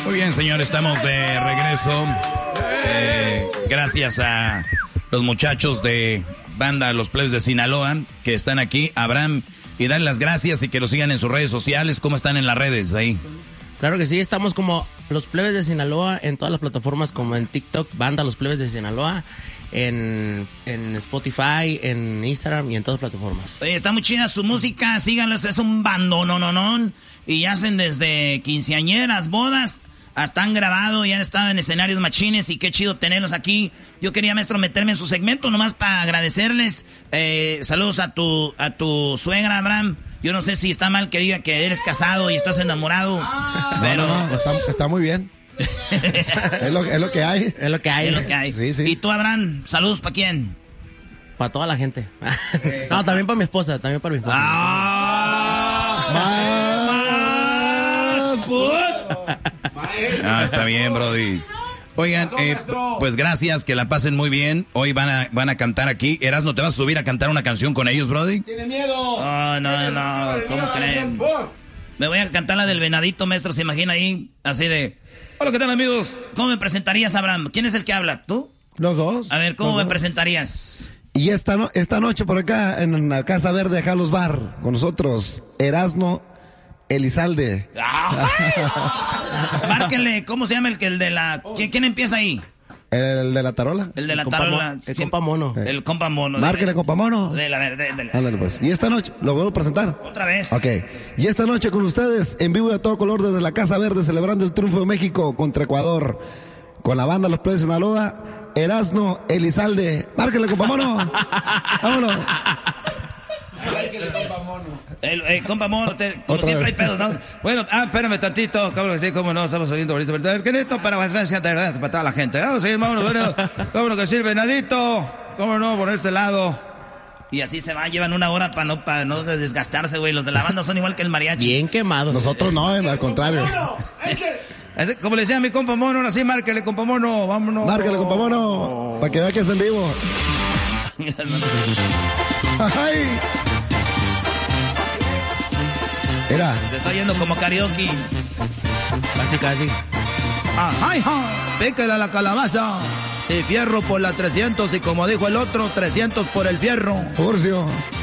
Muy bien, señor, estamos de regreso. Gracias a los muchachos de banda Los Plebes de Sinaloa que están aquí. Abraham, y darle las gracias y que lo sigan en sus redes sociales. ¿Cómo están en las redes ahí? Claro que sí, estamos como Los Plebes de Sinaloa en todas las plataformas, como en TikTok, banda Los Plebes de Sinaloa, en Spotify, en Instagram y en todas las plataformas. Oye, está muy chida su música, síganlos, es un bando, no. Y hacen desde quinceañeras, bodas, hasta han grabado y han estado en escenarios machines y qué chido tenerlos aquí. Yo quería, maestro, meterme en su segmento nomás para agradecerles. Saludos a tu suegra, Abraham. Yo no sé si está mal que diga que eres casado y estás enamorado. Pero no, está muy bien. es lo que hay. Es lo que hay. Es lo que hay. Sí. ¿Y tú, Abraham, saludos para quién? Para toda la gente. No, también para mi esposa, Está bien, brody. Oigan, pues gracias, que la pasen muy bien. Hoy van a cantar aquí. Erasno, ¿te vas a subir a cantar una canción con ellos, brody? ¡Tiene miedo! Oh, no, ¿cómo creen? Me voy a cantar la del venadito, maestro, ¿se imagina ahí? Así de... Hola, ¿qué tal, amigos? ¿Cómo me presentarías, Abraham? ¿Quién es el que habla? ¿Tú? Los dos. A ver, ¿cómo me presentarías? Y esta noche por acá, en la Casa Verde de Jalos Bar, con nosotros, Erasno Elizalde. Márquenle, ¿cómo se llama el de la... ¿Quién empieza ahí? El de la tarola. El de la tarola. El compa mono. El compa mono. Márquenle, compa mono. Dele. Ándale, pues. Y esta noche, ¿lo vuelvo a presentar? Otra vez. Ok. Y esta noche con ustedes, en vivo y a todo color desde la Casa Verde, celebrando el triunfo de México contra Ecuador. Con la banda Los Plebes de Sinaloa, Erasno Elizalde. Márquenle, compa mono. Vámonos. Compa mono, como siempre hay pedos, ¿no? Bueno, espérame tantito, cabrón, sí, cómo no, estamos oyendo ahorita, ¿verdad? ¿Qué listo para toda la gente? Vamos a seguir, vámonos, bueno, cómo no que sirve, venadito, cómo no, por este lado. Y así se va, llevan una hora para no desgastarse, güey. Los de la banda son igual que el mariachi. Bien quemados. Nosotros no, al contrario. Como le decía a mi compa mono, ahora sí, márquele, compa mono, vámonos. Márquele, compa mono, para que vea que es en vivo. ¡Ay! Era. Se está yendo como karaoke. Casi. ¡Ay, píquele a la calabaza! Y fierro por la 300, y como dijo el otro, 300 por el fierro. Furcio.